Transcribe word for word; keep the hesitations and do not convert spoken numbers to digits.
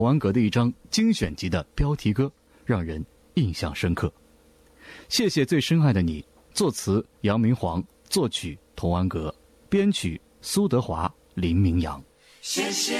童安格的一张精选集的标题歌，让人印象深刻。谢谢最深爱的你，作词杨明煌，作曲童安格，编曲苏德华、林明阳。 谢谢